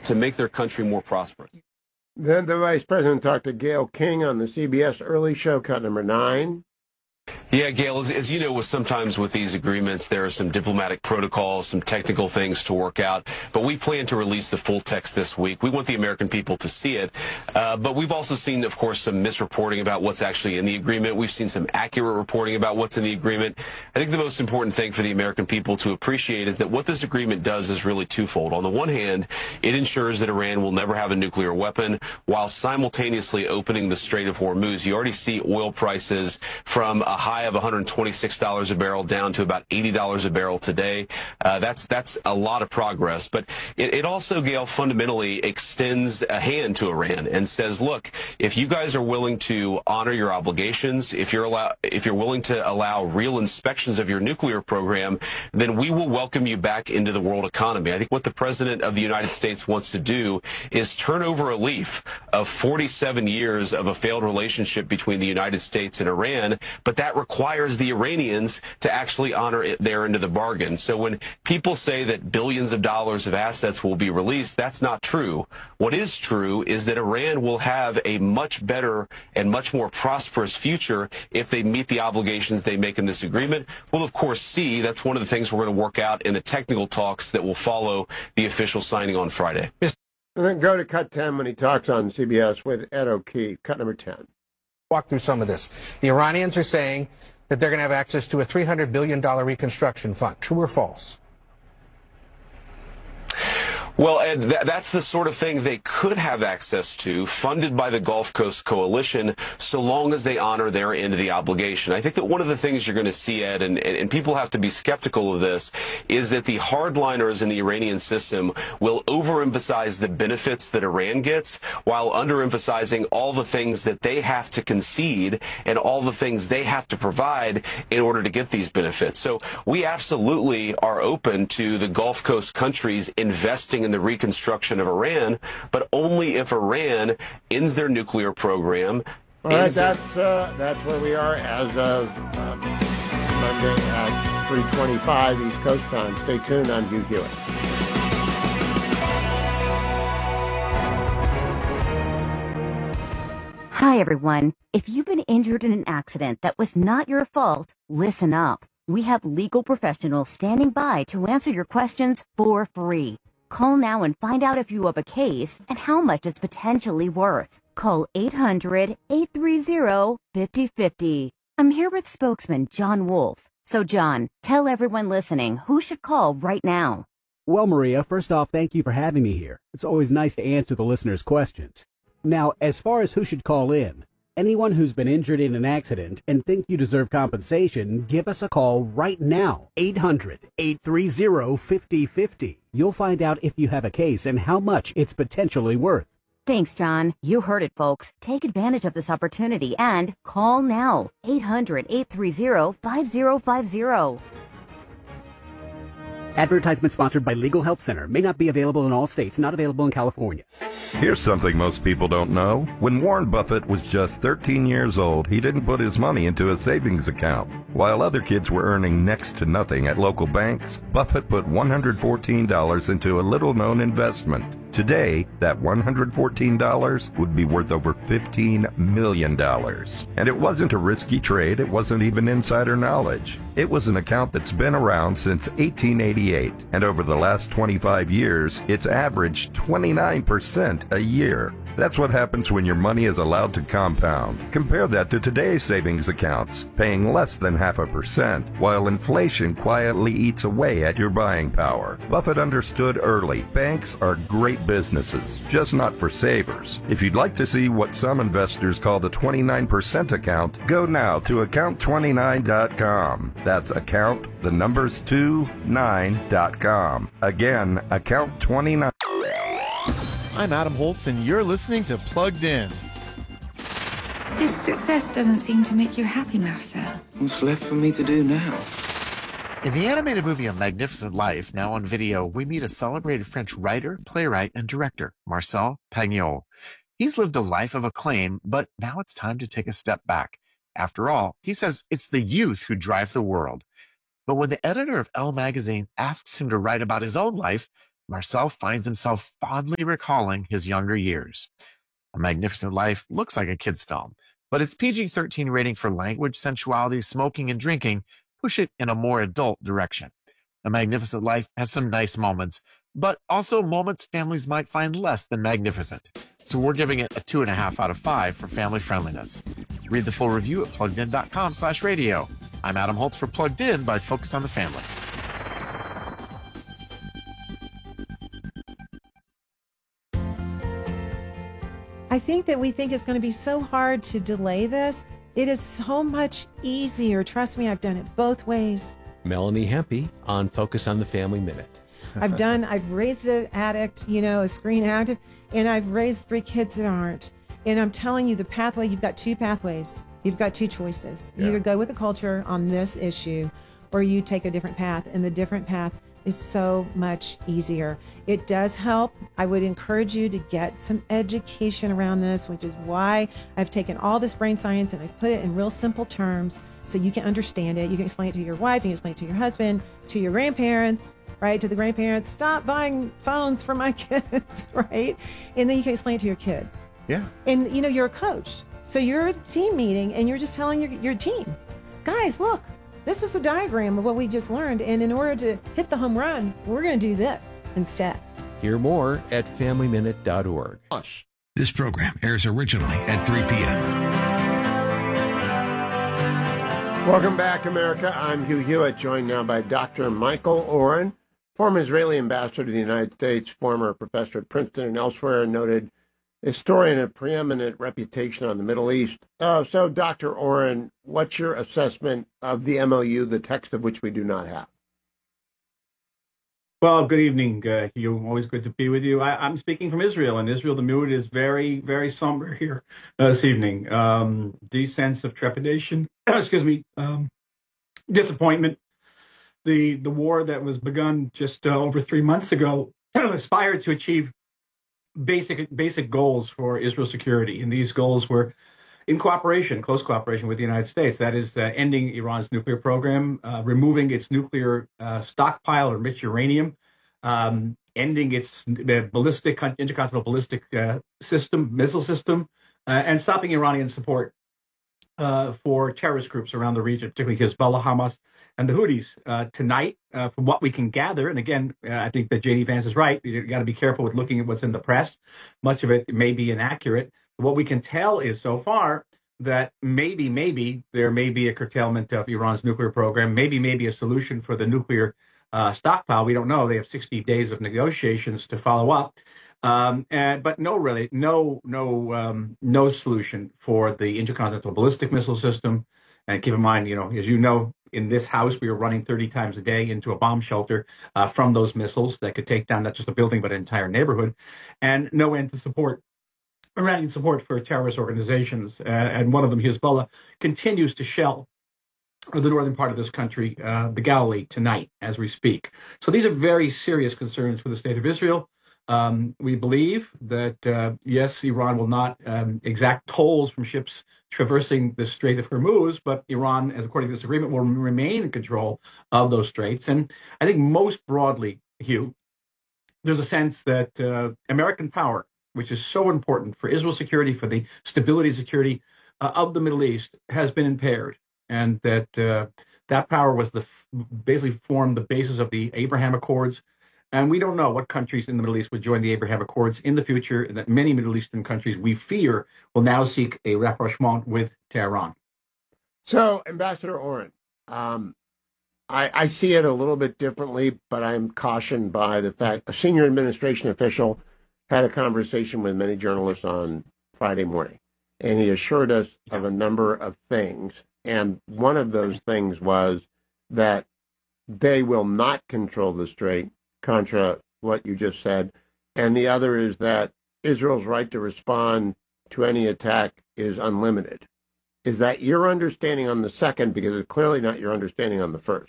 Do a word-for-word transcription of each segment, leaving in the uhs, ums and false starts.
to make their country more prosperous. Then the Vice President talked to Gayle King on the C B S Early Show, cut number nine. Yeah, Gail, as, as you know, with sometimes with these agreements, there are some diplomatic protocols, some technical things to work out. But we plan to release the full text this week. We want the American people to see it. Uh, but we've also seen, of course, some misreporting about what's actually in the agreement. We've seen some accurate reporting about what's in the agreement. I think the most important thing for the American people to appreciate is that what this agreement does is really twofold. On the one hand, it ensures that Iran will never have a nuclear weapon while simultaneously opening the Strait of Hormuz. You already see oil prices from a high of one hundred twenty-six dollars a barrel down to about eighty dollars a barrel today. Uh, that's that's a lot of progress. But it, it also, Gail, fundamentally extends a hand to Iran and says, look, if you guys are willing to honor your obligations, if you're allow, if you're willing to allow real inspections of your nuclear program, then we will welcome you back into the world economy. I think what the President of the United States wants to do is turn over a leaf of forty-seven years of a failed relationship between the United States and Iran, but that requires the Iranians to actually honor it their end of the bargain. So when people say that billions of dollars of assets will be released, that's not true. What is true is that Iran will have a much better and much more prosperous future if they meet the obligations they make in this agreement. We'll, of course, see. That's one of the things we're going to work out in the technical talks that will follow the official signing on Friday. And then go to cut ten when he talks on C B S with Ed O'Keefe, cut number ten. Walk through some of this. The Iranians are saying that they're going to have access to a three hundred billion dollars reconstruction fund. True or false? Well, Ed, th- that's the sort of thing they could have access to, funded by the Gulf Coast Coalition, so long as they honor their end of the obligation. I think that one of the things you're going to see, Ed, and, and people have to be skeptical of this, is that the hardliners in the Iranian system will overemphasize the benefits that Iran gets while underemphasizing all the things that they have to concede and all the things they have to provide in order to get these benefits. So we absolutely are open to the Gulf Coast countries investing in the reconstruction of Iran, but only if Iran ends their nuclear program. All right, that's uh, that's where we are as of uh, Monday at three twenty-five East Coast time. Stay tuned on Hugh Hewitt. Hi, everyone. If you've been injured in an accident that was not your fault, listen up. We have legal professionals standing by to answer your questions for free. Call now and find out if you have a case and how much it's potentially worth. Call eight hundred, eight three zero, five zero five zero. I'm here with spokesman John Wolf. So, John, tell everyone listening who should call right now. Well, Maria, first off, thank you for having me here. It's always nice to answer the listeners' questions. Now, as far as who should call in, anyone who's been injured in an accident and think you deserve compensation, give us a call right now. eight hundred, eight three zero, five zero five zero. You'll find out if you have a case and how much it's potentially worth. Thanks, John. You heard it, folks. Take advantage of this opportunity and call now. eight hundred, eight three zero, five zero five zero. Advertisement sponsored by Legal Help Center. May not be available in all states. Not available in California. Here's something most people don't know. When Warren Buffett was just thirteen years old, he didn't put his money into a savings account. While other kids were earning next to nothing at local banks, Buffett put one hundred fourteen dollars into a little-known investment. Today, that one hundred fourteen dollars would be worth over fifteen million dollars. And it wasn't a risky trade. It wasn't even insider knowledge. It was an account that's been around since eighteen eighty-eight. And over the last twenty-five years, it's averaged twenty-nine percent a year. That's what happens when your money is allowed to compound. Compare that to today's savings accounts, paying less than half a percent, while inflation quietly eats away at your buying power. Buffett understood early, banks are great businesses, just not for savers. If you'd like to see what some investors call the twenty-nine percent account, go now to account twenty-nine dot com. That's account, the numbers two, nine dot com. Again, account twenty-nine. I'm Adam Holtz, and you're listening to Plugged In. This success doesn't seem to make you happy, Marcel. What's left for me to do now? In the animated movie A Magnificent Life, now on video, we meet a celebrated French writer, playwright, and director, Marcel Pagnol. He's lived a life of acclaim, but now it's time to take a step back. After all, he says it's the youth who drive the world. But when the editor of Elle magazine asks him to write about his own life, Marcel finds himself fondly recalling his younger years. A Magnificent Life looks like a kid's film, but its P G thirteen rating for language, sensuality, smoking, and drinking push it in a more adult direction. A Magnificent Life has some nice moments, but also moments families might find less than magnificent. So we're giving it a two and a half out of five for family friendliness. Read the full review at pluggedin.com slash radio. I'm Adam Holtz for Plugged In by Focus on the Family. I think that we think it's going to be so hard to delay this. It is so much easier. Trust me, I've done it both ways. Melanie Hempy on Focus on the Family Minute. I've done, I've raised an addict, you know, a screen addict, and I've raised three kids that aren't. And I'm telling you, the pathway, you've got two pathways. You've got two choices. You Yeah. either go with the culture on this issue, or you take a different path. And the different path is so much easier. It does help. I would encourage you to get some education around this, which is why I've taken all this brain science and I've put it in real simple terms so you can understand it. You can explain it to your wife, you can explain it to your husband, to your grandparents, right? To the grandparents, stop buying phones for my kids, right? And then you can explain it to your kids. Yeah. And you know, you're a coach. So you're at a team meeting and you're just telling your, your team, guys, look, this is the diagram of what we just learned. And in order to hit the home run, we're going to do this instead. Hear more at family minute dot org. This program airs originally at three p.m. Welcome back, America. I'm Hugh Hewitt, joined now by Doctor Michael Oren, former Israeli ambassador to the United States, former professor at Princeton and elsewhere, noted historian of preeminent reputation on the Middle East. Uh, so, Doctor Oren, what's your assessment of the M O U, the text of which we do not have? Well, good evening, uh, Hugh. Always good to be with you. I, I'm speaking from Israel. In Israel, the mood is very, very somber here uh, this evening. Um, deep sense of trepidation, excuse me, um, disappointment. The the war that was begun just uh, over three months ago aspired to achieve basic basic goals for Israel's security, and these goals were in cooperation, close cooperation with the United States. That is, uh, ending Iran's nuclear program, uh, removing its nuclear uh, stockpile of enriched uranium, um, ending its uh, ballistic intercontinental ballistic uh, system, missile system, uh, and stopping Iranian support uh, for terrorist groups around the region, particularly Hezbollah, Hamas, and the Houthis. Uh, tonight, uh, from what we can gather, and again, uh, I think that J D Vance is right. You got to be careful with looking at what's in the press. Much of it may be inaccurate. What we can tell is so far that maybe, maybe there may be a curtailment of Iran's nuclear program, maybe, maybe a solution for the nuclear uh, stockpile. We don't know. They have sixty days of negotiations to follow up. Um, and, but no, really, no, no, um, no solution for the intercontinental ballistic missile system. And keep in mind, you know, as you know, in this house, we were running thirty times a day into a bomb shelter uh, from those missiles that could take down not just a building, but an entire neighborhood, and no end to support. Iranian support for terrorist organizations, uh, and one of them, Hezbollah, continues to shell the northern part of this country, uh, the Galilee, tonight as we speak. So these are very serious concerns for the state of Israel. Um, we believe that, uh, yes, Iran will not um, exact tolls from ships traversing the Strait of Hormuz, but Iran, as according to this agreement, will remain in control of those straits. And I think most broadly, Hugh, there's a sense that uh, American power, which is so important for Israel's security, for the stability and security uh, of the Middle East, has been impaired. And that uh, that power was the basically formed the basis of the Abraham Accords. And we don't know what countries in the Middle East would join the Abraham Accords in the future, and that many Middle Eastern countries, we fear, will now seek a rapprochement with Tehran. So, Ambassador Oren, um, I, I see it a little bit differently, but I'm cautioned by the fact a senior administration official had a conversation with many journalists on Friday morning, and he assured us of a number of things. And one of those things was that they will not control the strait, contra what you just said. And the other is that Israel's right to respond to any attack is unlimited. Is that your understanding on the second? Because it's clearly not your understanding on the first.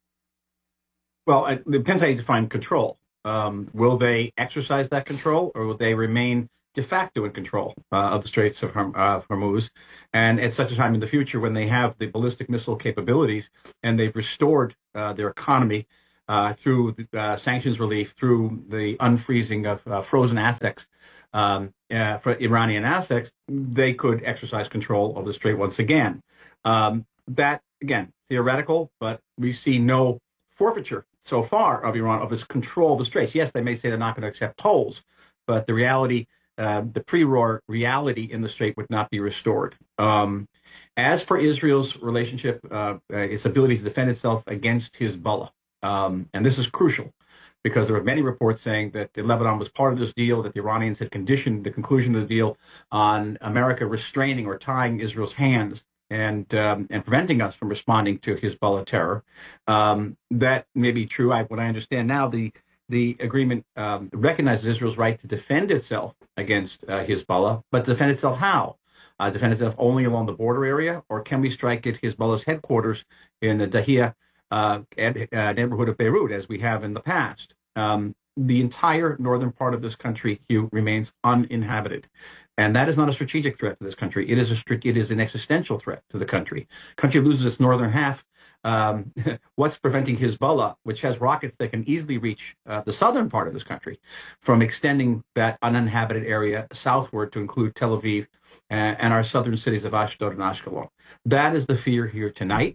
Well, it depends how you define control. Um, will they exercise that control, or will they remain de facto in control uh, of the Straits of Horm- uh, Hormuz? And at such a time in the future when they have the ballistic missile capabilities and they've restored uh, their economy, uh, through the, uh, sanctions relief, through the unfreezing of uh, frozen assets, um, uh, for Iranian assets, they could exercise control of the Strait once again. Um, that, again, theoretical, but we see no forfeiture so far of Iran of its control of the Straits. Yes, they may say they're not going to accept tolls, but the reality, uh, the pre-war reality in the Strait would not be restored. Um, as for Israel's relationship, uh, uh, its ability to defend itself against Hezbollah, um, and this is crucial because there are many reports saying that Lebanon was part of this deal, that the Iranians had conditioned the conclusion of the deal on America restraining or tying Israel's hands and um, and preventing us from responding to Hezbollah terror. Um, that may be true. I, what I understand now, the the agreement um, recognizes Israel's right to defend itself against uh, Hezbollah, but to defend itself how? Uh, defend itself only along the border area, or can we strike at Hezbollah's headquarters in the Dahia uh, uh, neighborhood of Beirut, as we have in the past? Um, the entire northern part of this country, Hugh, remains uninhabited. And that is not a strategic threat to this country. It is a it is an existential threat to the country. Country loses its northern half. Um, what's preventing Hezbollah, which has rockets that can easily reach uh, the southern part of this country, from extending that uninhabited area southward to include Tel Aviv and, and our southern cities of Ashdod and Ashkelon? That is the fear here tonight.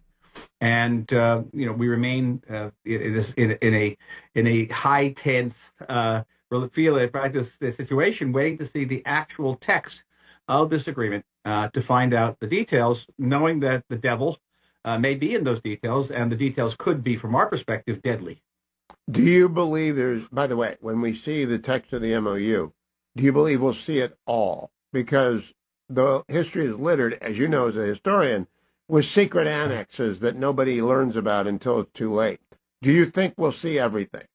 And uh, you know, we remain uh, in, in, in a in a high tense uh, feel in practice the situation, waiting to see the actual text of this agreement uh, to find out the details, knowing that the devil uh, may be in those details, and the details could be, from our perspective, deadly. Do you believe there's? By the way, when we see the text of the M O U, do you believe we'll see it all? Because the history is littered, as you know, as a historian, with secret annexes that nobody learns about until it's too late. Do you think we'll see everything?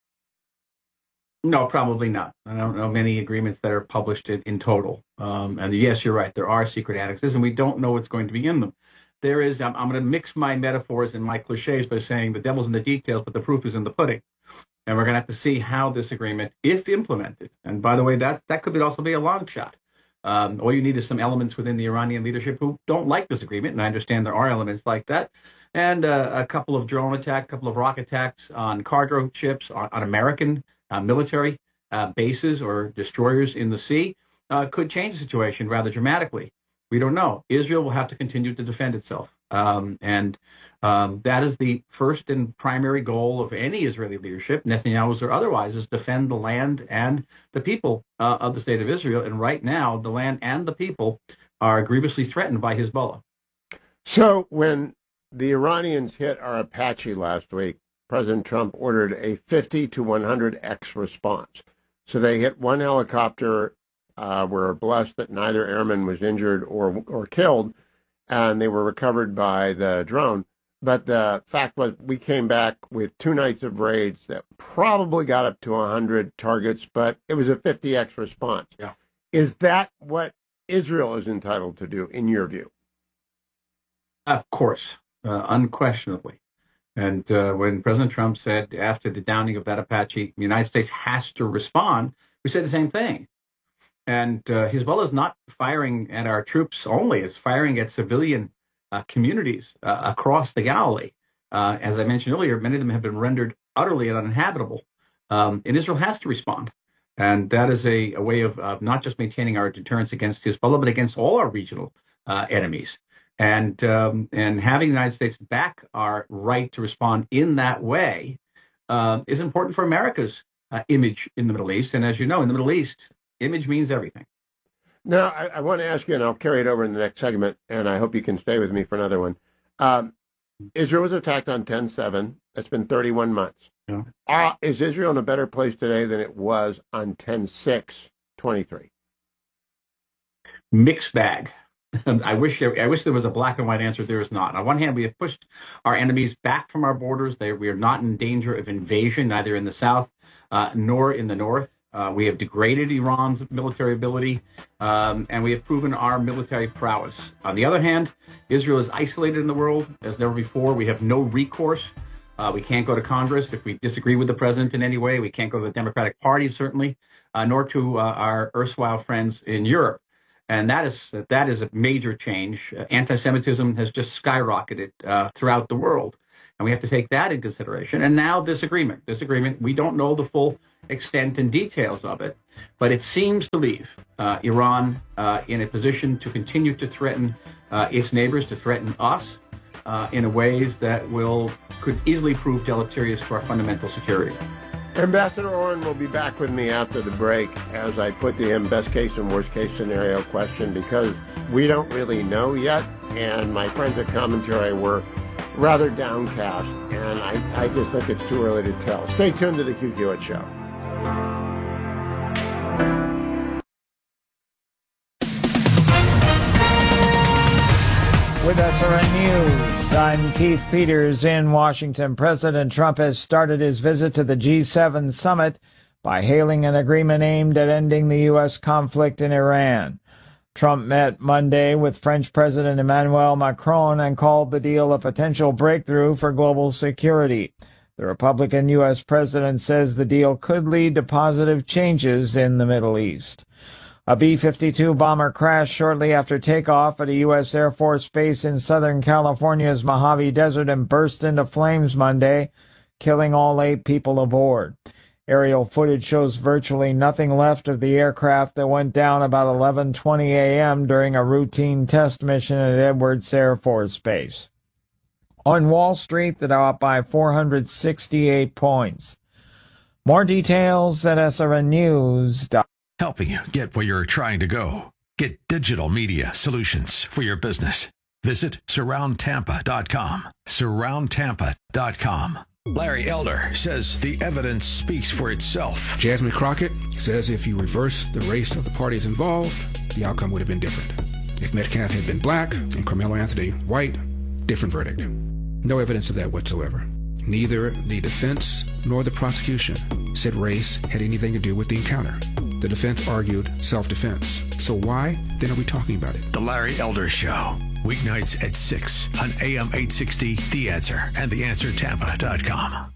No, probably not. I don't know many agreements that are published in, in total. Um, and yes, you're right. There are secret annexes, and we don't know what's going to be in them. There is, I'm, I'm going to mix my metaphors and my cliches by saying the devil's in the details, but the proof is in the pudding. And we're going to have to see how this agreement, if implemented, and by the way, that, that could be also be a long shot. Um, all you need is some elements within the Iranian leadership who don't like this agreement, and I understand there are elements like that, and uh, a couple of drone attacks, a couple of rocket attacks on cargo ships, on, on American uh, military uh, bases or destroyers in the sea uh, could change the situation rather dramatically. We don't know. Israel will have to continue to defend itself, um, and um, that is the first and primary goal of any Israeli leadership, Netanyahu's or otherwise, is defend the land and the people uh, of the state of Israel. And right now, the land and the people are grievously threatened by Hezbollah. So when the Iranians hit our Apache last week, President Trump ordered a fifty to one hundred X response. So they hit one helicopter. Uh, we're blessed that neither airman was injured or or killed, and they were recovered by the drone. But the fact was, we came back with two nights of raids that probably got up to one hundred targets, but it was a fifty X response. Yeah. Is that what Israel is entitled to do, in your view? Of course, uh, unquestionably. And uh, when President Trump said after the downing of that Apache, the United States has to respond, we said the same thing. And uh, Hezbollah is not firing at our troops only, it's firing at civilian uh, communities uh, across the Galilee. Uh, as I mentioned earlier, many of them have been rendered utterly uninhabitable. Um, and Israel has to respond. And that is a, a way of, of not just maintaining our deterrence against Hezbollah, but against all our regional uh, enemies. And um, and having the United States back our right to respond in that way uh, is important for America's uh, image in the Middle East. And as you know, in the Middle East, image means everything. Now, I, I want to ask you, and I'll carry it over in the next segment, and I hope you can stay with me for another one. Um, Israel was attacked on ten seven. That's been thirty-one months. Yeah. Uh, is Israel in a better place today than it was on ten six twenty-three? Mixed bag. I wish there, I wish there was a black and white answer. There is not. On one hand, we have pushed our enemies back from our borders. They, we are not in danger of invasion, neither in the south uh, nor in the north. Uh, we have degraded Iran's military ability, um, and we have proven our military prowess. On the other hand, Israel is isolated in the world as never before. We have no recourse. Uh, we can't go to Congress if we disagree with the president in any way. We can't go to the Democratic Party, certainly, uh, nor to uh, our erstwhile friends in Europe. And that is that is a major change. Uh, anti-Semitism has just skyrocketed uh, throughout the world. And we have to take that in consideration. And now this agreement. This agreement, we don't know the full extent and details of it, but it seems to leave uh, Iran uh, in a position to continue to threaten uh, its neighbors, to threaten us uh, in ways that will could easily prove deleterious to our fundamental security. Ambassador Oren will be back with me after the break as I put to him best case and worst case scenario question, because we don't really know yet, and my friends at Commentary were rather downcast, and I, I just think it's too early to tell. Stay tuned to the Hugh Hewitt Show. With S R N News, I'm Keith Peters in Washington. President Trump has started his visit to the G seven summit by hailing an agreement aimed at ending the U S conflict in Iran. Trump met Monday with French President Emmanuel Macron and called the deal a potential breakthrough for global security. The Republican U S president says the deal could lead to positive changes in the Middle East. A B fifty-two bomber crashed shortly after takeoff at a U S Air Force base in Southern California's Mojave Desert and burst into flames Monday, killing all eight people aboard. Aerial footage shows virtually nothing left of the aircraft that went down about eleven twenty a.m. during a routine test mission at Edwards Air Force Base. On Wall Street, the Dow up by four hundred sixty-eight points. More details at S R N News dot com. Helping you get where you're trying to go. Get digital media solutions for your business. Visit surround tampa dot com. surround tampa dot com. Larry Elder says the evidence speaks for itself. Jasmine Crockett says if you reverse the race of the parties involved, the outcome would have been different. If Metcalf had been black and Carmelo Anthony white, different verdict. No evidence of that whatsoever. Neither the defense nor the prosecution said race had anything to do with the encounter. The defense argued self-defense. So why then are we talking about it? The Larry Elder Show. Weeknights at six on A M eight sixty, The Answer, and the answer tampa dot com.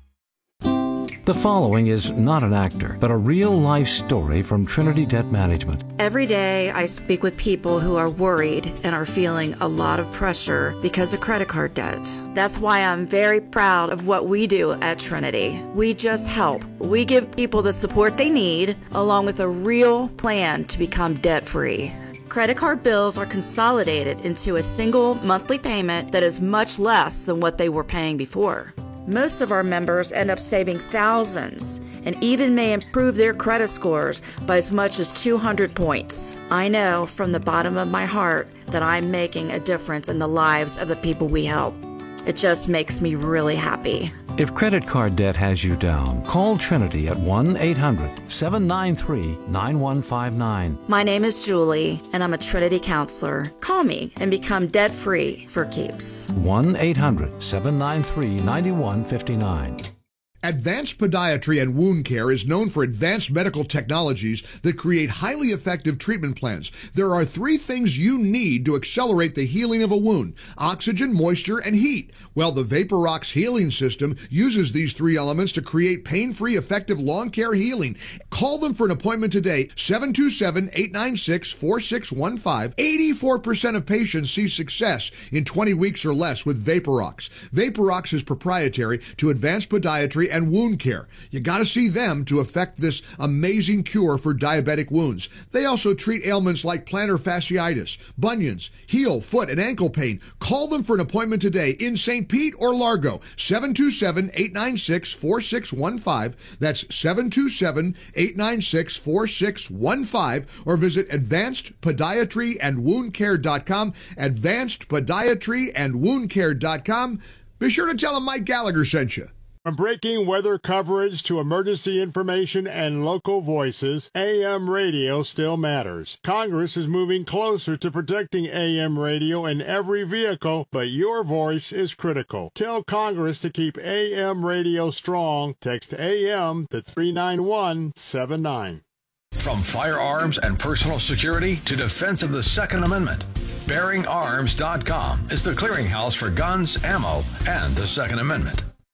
The following is not an actor, but a real-life story from Trinity Debt Management. Every day I speak with people who are worried and are feeling a lot of pressure because of credit card debt. That's why I'm very proud of what we do at Trinity. We just help. We give people the support they need, along with a real plan to become debt-free. Credit card bills are consolidated into a single monthly payment that is much less than what they were paying before. Most of our members end up saving thousands and even may improve their credit scores by as much as two hundred points. I know from the bottom of my heart that I'm making a difference in the lives of the people we help. It just makes me really happy. If credit card debt has you down, call Trinity at one eight hundred seven nine three nine one five nine. My name is Julie, and I'm a Trinity counselor. Call me and become debt-free for keeps. one eight hundred seven nine three nine one five nine. Advanced Podiatry and Wound Care is known for advanced medical technologies that create highly effective treatment plans. There are three things you need to accelerate the healing of a wound: oxygen, moisture, and heat. Well, the VaporRox healing system uses these three elements to create pain-free, effective lawn care healing. Call them for an appointment today, seven two seven, eight nine six, four six one five. eighty-four percent of patients see success in twenty weeks or less with VaporRox. VaporRox is proprietary to Advanced Podiatry and Wound Care. You got to see them to effect this amazing cure for diabetic wounds. They also treat ailments like plantar fasciitis, bunions, heel, foot, and ankle pain. Call them for an appointment today in Saint Pete or Largo, seven two seven, eight nine six, four six one five. That's seven two seven, eight nine six, four six one five, or visit advanced podiatry and wound care dot com, advanced podiatry and wound care dot com. Be sure to tell them Mike Gallagher sent you. From breaking weather coverage to emergency information and local voices, A M radio still matters. Congress is moving closer to protecting A M radio in every vehicle, but your voice is critical. Tell Congress to keep A M radio strong. Text A M to three nine one seven nine. From firearms and personal security to defense of the Second Amendment, bearing arms dot com is the clearinghouse for guns, ammo, and the Second Amendment.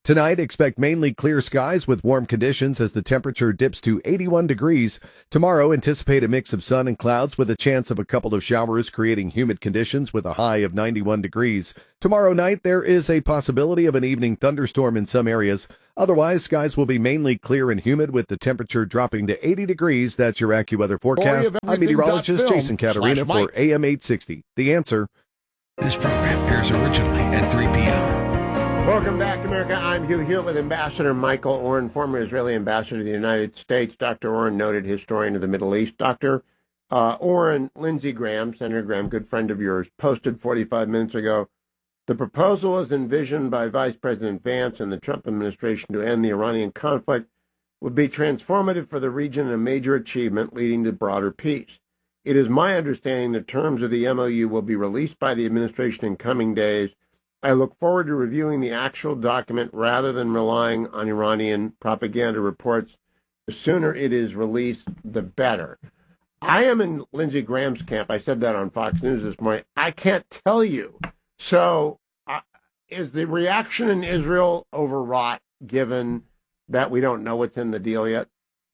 Tonight, expect mainly clear skies with warm conditions as the temperature dips to eighty-one degrees. Tomorrow, anticipate a mix of sun and clouds with a chance of a couple of showers, creating humid conditions with a high of ninety-one degrees. Tomorrow night, there is a possibility of an evening thunderstorm in some areas. Otherwise, skies will be mainly clear and humid with the temperature dropping to eighty degrees. That's your AccuWeather forecast. I'm meteorologist Jason Caterina for A M eight sixty. The Answer. This program airs originally at three p.m. Welcome back, America. I'm Hugh Hewitt with Ambassador Michael Oren, former Israeli ambassador to the United States. Doctor Oren, noted historian of the Middle East. Doctor Uh, Oren, Lindsey Graham, Senator Graham, good friend of yours, posted forty-five minutes ago, the proposal as envisioned by Vice President Vance and the Trump administration to end the Iranian conflict would be transformative for the region and a major achievement leading to broader peace. It is my understanding the terms of the M O U will be released by the administration in coming days. I look forward to reviewing the actual document rather than relying on Iranian propaganda reports. The sooner it is released, the better. I am in Lindsey Graham's camp. I said that on Fox News this morning. I can't tell you. So uh, is the reaction in Israel overwrought given that we don't know what's in the deal yet?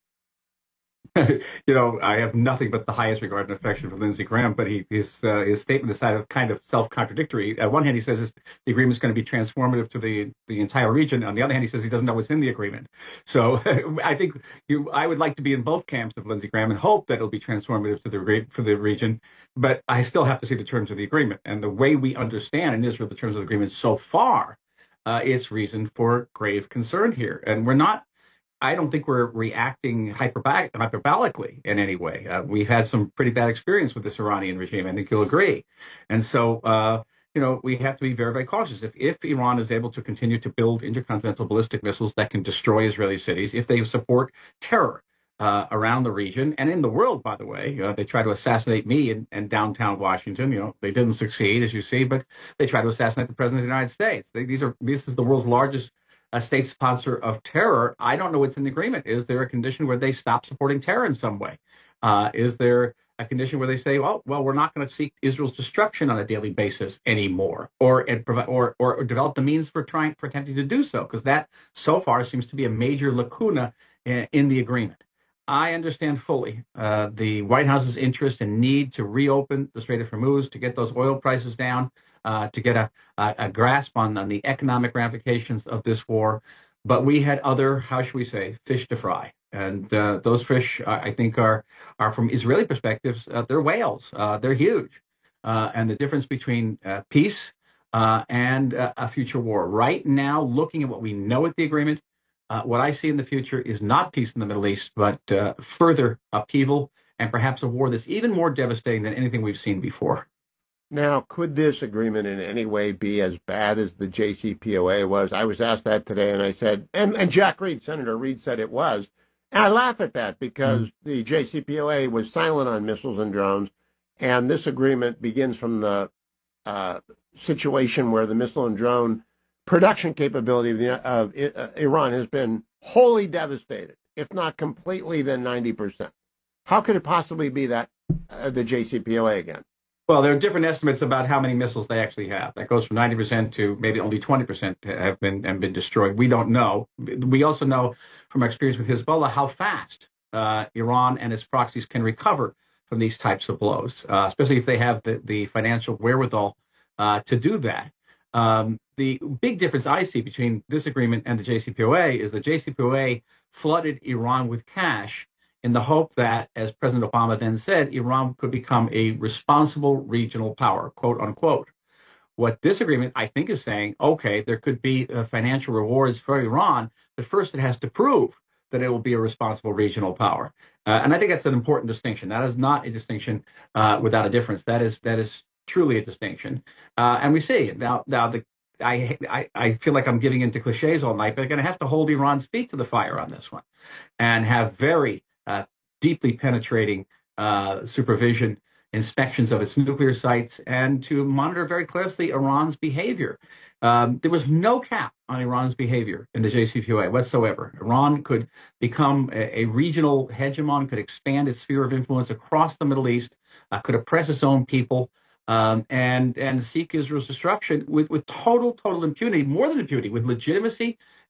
You know, I have nothing but the highest regard and affection for Lindsey Graham, but he, his uh, his statement is kind of kind of self-contradictory. At one hand, he says this, the agreement is going to be transformative to the the entire region. On the other hand, he says he doesn't know what's in the agreement. So I think you, I would like to be in both camps of Lindsey Graham and hope that it'll be transformative to the for the region. But I still have to see the terms of the agreement, and the way we understand in Israel the terms of the agreement so far, uh, is reason for grave concern here, and we're not. I don't think we're reacting hyperba- hyperbolically in any way. Uh, we've had some pretty bad experience with this Iranian regime. I think you'll agree. And so, uh, you know, we have to be very, very cautious. If, if Iran is able to continue to build intercontinental ballistic missiles that can destroy Israeli cities, if they support terror uh, around the region and in the world, by the way, uh, they try to assassinate me in, in downtown Washington. You know, they didn't succeed, as you see, but they tried to assassinate the president of the United States. They, these are this is the world's largest a state sponsor of terror. I don't know what's in the agreement. Is there a condition where they stop supporting terror in some way? Uh, is there a condition where they say, well, well, we're not going to seek Israel's destruction on a daily basis anymore, or and provide, or, or or develop the means for trying for attempting to do so? Because that so far seems to be a major lacuna in, in the agreement. I understand fully uh, the White House's interest and need to reopen the Strait of Hormuz to get those oil prices down. Uh, to get a, a, a grasp on, on the economic ramifications of this war. But we had other, how should we say, fish to fry. And uh, those fish, uh, I think, are, are from Israeli perspectives, uh, they're whales. Uh, they're huge. Uh, and the difference between uh, peace uh, and uh, a future war. Right now, looking at what we know at the agreement, uh, what I see in the future is not peace in the Middle East, but uh, further upheaval and perhaps a war that's even more devastating than anything we've seen before. Now, could this agreement in any way be as bad as the J C P O A was? I was asked that today, and I said, and, and Jack Reed, Senator Reed said it was. And I laugh at that because mm. the J C P O A was silent on missiles and drones, and this agreement begins from the uh, situation where the missile and drone production capability of, the, of uh, Iran has been wholly devastated, if not completely, then ninety percent. How could it possibly be that uh, the J C P O A again? Well, there are different estimates about how many missiles they actually have. That goes from ninety percent to maybe only twenty percent have been have been destroyed. We don't know. We also know from our experience with Hezbollah how fast uh, Iran and its proxies can recover from these types of blows, uh, especially if they have the, the financial wherewithal uh, to do that. Um, the big difference I see between this agreement and the J C P O A is the J C P O A flooded Iran with cash in the hope that, as President Obama then said, Iran could become a responsible regional power, quote unquote. What this agreement, I think, is saying, okay, there could be uh, financial rewards for Iran, but first it has to prove that it will be a responsible regional power. Uh, and I think that's an important distinction. That is not a distinction uh, without a difference. That is that is truly a distinction. Uh, and we see now, now the I, I I feel like I'm giving into cliches all night, but they're going to have to hold Iran's feet to the fire on this one and have very Uh, deeply penetrating uh, supervision, inspections of its nuclear sites, and to monitor very closely Iran's behavior. Um, there was no cap on Iran's behavior in the J C P O A whatsoever. Iran could become a, a regional hegemon, could expand its sphere of influence across the Middle East, uh, could oppress its own people, um, and and seek Israel's destruction with, with total, total impunity, more than impunity, with legitimacy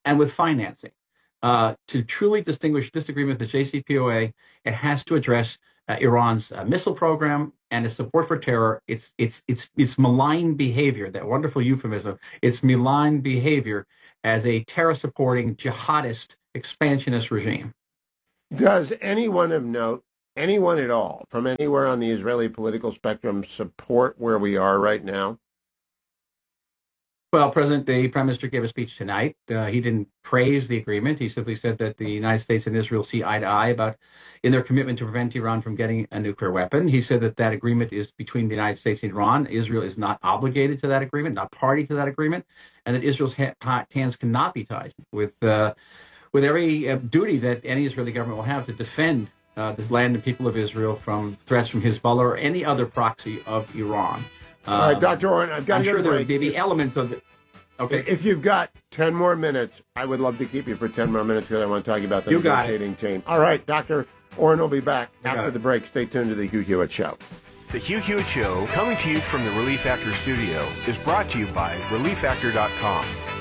and with financing. Uh, to truly distinguish this agreement with the J C P O A, it has to address uh, Iran's uh, missile program and its support for terror. It's it's it's it's malign behavior. That wonderful euphemism. It's malign behavior as a terror-supporting jihadist expansionist regime. Does anyone of note, anyone at all, from anywhere on the Israeli political spectrum, support where we are right now? Well, President, the Prime Minister gave a speech tonight. Uh, he didn't praise the agreement. He simply said that the United States and Israel see eye to eye about in their commitment to prevent Iran from getting a nuclear weapon. He said that that agreement is between the United States and Iran. Israel is not obligated to that agreement, not party to that agreement, and that Israel's ha- hands cannot be tied with uh, with every uh, duty that any Israeli government will have to defend uh, the land and people of Israel from threats from Hezbollah or any other proxy of Iran. Um, All right, Doctor Oren, I've got I'm to sure get a there break. would be elements of it. Okay. If you've got ten more minutes, I would love to keep you for ten more minutes because I want to talk about the You got it. negotiating team. All right, Doctor Oren will be back You got after it. the break. Stay tuned to the Hugh Hewitt Show. The Hugh Hewitt Show, coming to you from the Relief Factor studio, is brought to you by relief factor dot com.